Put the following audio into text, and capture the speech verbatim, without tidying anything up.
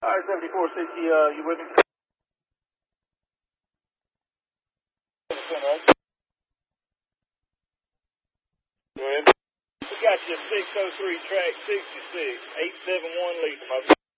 R seventy-four sixty, uh, you with me? Go ahead. We got you six oh three track sixty-six, eight seven one Lisa, my